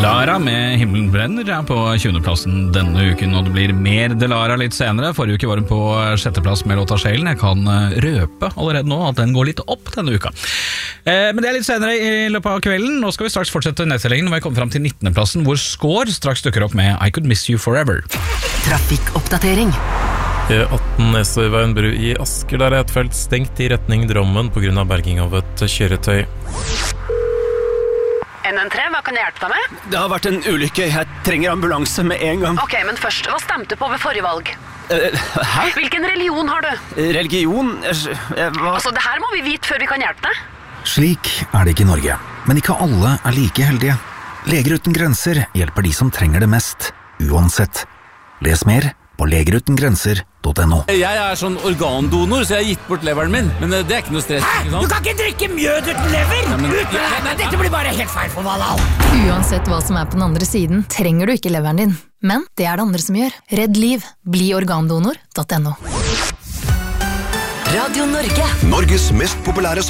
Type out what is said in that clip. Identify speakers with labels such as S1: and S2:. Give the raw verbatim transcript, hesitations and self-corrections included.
S1: Delara med Himmelen brenner er på tjuendeplassen denne uken, og det blir mer Delara litt senere. Forrige uke var hun på sjetteplass med låta Sjelen. Jeg kan røpe allerede nå at den går litt opp denne uka. Eh, men det er litt senere i løpet av kvelden. Nå skal vi straks fortsette nedtellingen når vi kommer frem til nittendeplassen, hvor Score straks dukker opp med I Could Miss You Forever.
S2: Trafikkoppdatering.
S3: E atten Esøyveien bru i Asker, der er et felt stengt i retning Drammen på grunn av berging av et kjøretøy.
S4: N N tre, hva kan jeg hjelpe deg med?
S5: Det har vært en ulykke. Jeg trenger ambulanse med en gang.
S4: Ok, men først, hva stemte på ved forrige valg?
S5: Uh, hæ?
S4: Hvilken religion har du?
S5: Religion? Jeg, jeg, hva?
S4: Altså, det her må vi vite før vi kan hjelpe deg.
S6: Slik er det ikke i Norge, men ikke alle er like heldige. Leger uten grenser hjelper de som trenger det mest, uansett. Les mer på legerutengrenser punktum no.
S7: Jeg er sånn organdonor, så jeg har gitt bort leveren min. Men det er ikke noe stress. Hæ?
S8: Du kan ikke drikke mjød uten lever! Ja, men, uten ja, men, dette blir bare helt feil for Valhall.
S9: Uansett hva som er på den andre siden, trenger du ikke leveren din. Men det er det andre som gjør. Redd liv. Bli organdonor punktum no.
S2: Radio Norge.
S10: Norges mest populære